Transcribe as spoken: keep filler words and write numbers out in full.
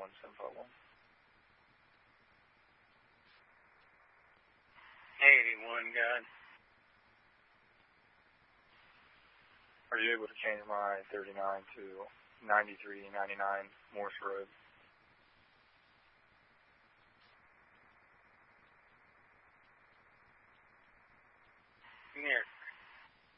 one seven five one. eighty-one, God. Are you able to change my thirty-nine to ninety-three ninety-nine Morse Road?